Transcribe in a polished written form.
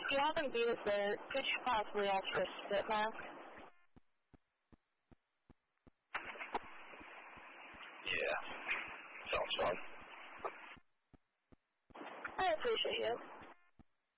you happen to be there, could you possibly ask for a spit mask? Yeah. Sounds fun. I appreciate it.